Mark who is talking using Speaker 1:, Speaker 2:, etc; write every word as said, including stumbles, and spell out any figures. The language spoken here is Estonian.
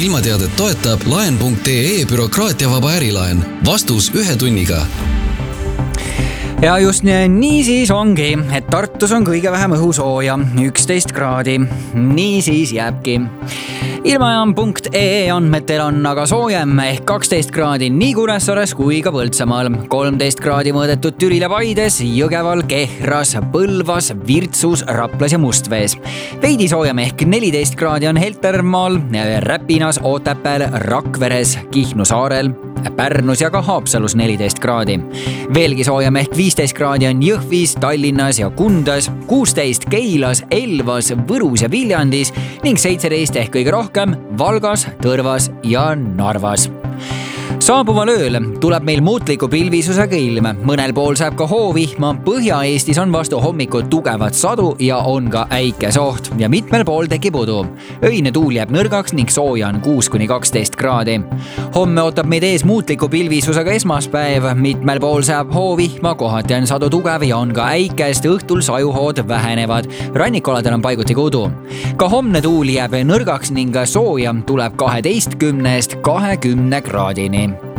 Speaker 1: ilmateadet toetab laen punkt ee bürokraatiavaba ärilaen. Vastus ühe tunniga.
Speaker 2: Ja just nii siis ongi, et Tartus on kõige vähem õhusooja, üksteist kraadi. Nii siis jääbki. Ilmajaam punkt ee andmetel on aga soojem ehk kaksteist kraadi nii Kuressaares kui ka Põltsamaal. kolmteist kraadi mõõdetud Türil ja Paides, Jõgeval, Kehras, Põlvas, Virtsus, Raplas ja Mustvees. Veidi soojem ehk neliteist kraadi on Heltermaal, Räpinas, Otepääl, Rakveres, Kihnu saarel, Pärnus ja ka Haapsalus neliteist kraadi. Veelgi soojem ehk viisteist kraadi on Jõhvis, Tallinnas ja Kundas, kuusteist Keilas, Elvas, Võrus ja Viljandis ning seitseteist ehk kõige rohkem Valgas, Tõrvas ja Narvas. Saabuval ööl tuleb meil muutliku pilvisusega ilm. Mõnel pool saab ka hoovihma. Põhja-Eestis on vastu hommikut tugevat sadu ja on ka äikesoht ja mitmel pool tekib udu. Öine tuul jääb nõrgaks ning sooja on kuus kuni kaksteist kraadi. Homme ootab meid ees muutliku pilvisusega esmaspäev. Mitmel pool saab hoovihma, kohati on sadu tugev ja on ka äikest. Õhtul sajuhood vähenevad. Rannikoladel on paiguti udu. Ka homne tuul jääb nõrgaks ning sooja tuleb kaheteistkümnest kahekümne kraadini.